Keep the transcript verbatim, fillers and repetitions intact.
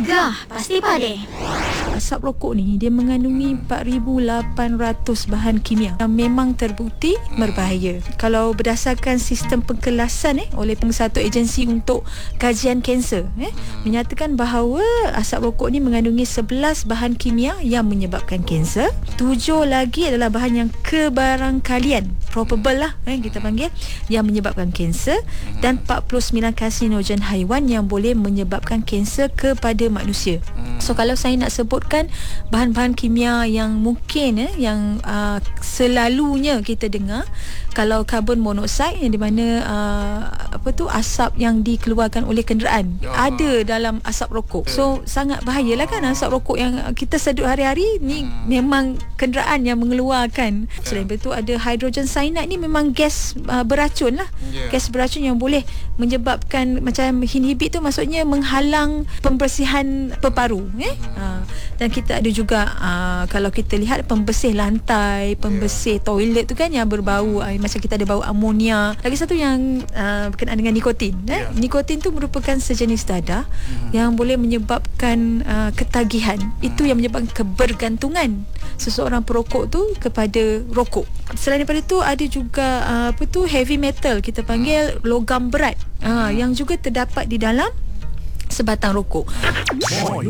Gegar Pasti Pade. Asap rokok ni dia mengandungi empat ribu lapan ratus bahan kimia yang memang terbukti berbahaya. Kalau berdasarkan sistem pengkelasan eh oleh satu agensi untuk kajian kanser eh menyatakan bahawa asap rokok ni mengandungi sebelas bahan kimia yang menyebabkan kanser. Tujuh lagi adalah bahan yang kebarangkalian, probable lah eh kita panggil, yang menyebabkan kanser, dan empat puluh sembilan karsinogen haiwan yang boleh menyebabkan kanser kepada manusia. So kalau saya nak sebutkan bahan-bahan kimia yang mungkin eh, yang uh, selalunya kita dengar, kalau karbon monoksida yang di mana uh, apa tu asap yang dikeluarkan oleh kenderaan ya, ada dalam asap rokok. So sangat bahayalah kan asap rokok yang kita sedut hari-hari ni, hmm. memang kenderaan yang mengeluarkan. Selain itu ada hidrogen cyanide ni memang gas uh, beracun lah. Yeah. Gas beracun yang boleh menyebabkan macam inhibit tu, maksudnya menghalang pembersihan paru-paru eh? hmm. uh, dan kita ada juga uh, kalau kita lihat pembersih lantai, pembersih yeah. toilet tu kan yang berbau uh, macam kita ada bau amonia. Lagi satu yang uh, berkenaan dengan nikotin eh? yeah. Nikotin tu merupakan sejenis dadah hmm. yang boleh menyebabkan uh, ketagihan. hmm. Itu yang menyebabkan kebergantungan seseorang perokok tu kepada rokok. Selain daripada itu ada juga uh, apa tu heavy metal, kita panggil logam berat uh, yang juga terdapat di dalam sebatang rokok.